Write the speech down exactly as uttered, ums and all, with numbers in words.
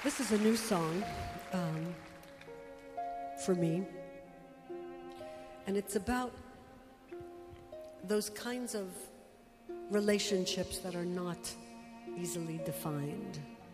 This is a new song um, for me, and it's about those kinds of relationships that are not easily defined.